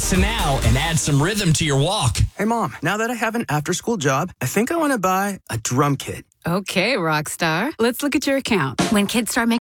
to now and add some rhythm to your walk. Hey, Mom, now that I have an after-school job, I think I want to buy a drum kit. Okay, rock star. Let's look at your account. When kids start making